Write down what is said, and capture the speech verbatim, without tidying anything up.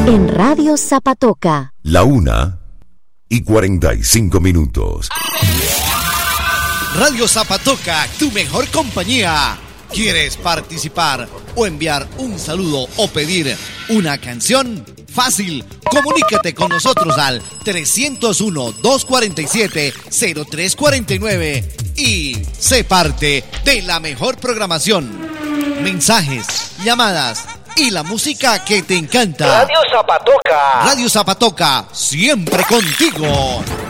En Radio Zapatoca. La una y cuarenta y cinco minutos. Radio Zapatoca, tu mejor compañía. ¿Quieres participar o enviar un saludo o pedir una canción? Fácil, comunícate con nosotros al trescientos uno, doscientos cuarenta y siete, cero tres cuarenta y nueve y sé parte de la mejor programación. Mensajes, llamadas y la música que te encanta. Radio Zapatoca. Radio Zapatoca, siempre contigo.